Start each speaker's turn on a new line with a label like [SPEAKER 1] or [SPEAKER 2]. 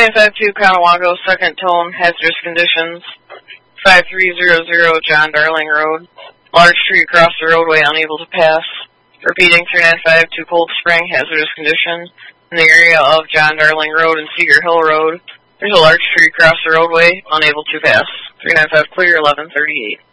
[SPEAKER 1] 3952 Conawago, second tone, hazardous conditions. 5300 John Darling Road. Large tree across the roadway, unable to pass. Repeating, 3952 Cold Spring, hazardous condition. In the area of John Darling Road and Cedar Hill Road, there's a large tree across the roadway, unable to pass. 395 clear, 1138.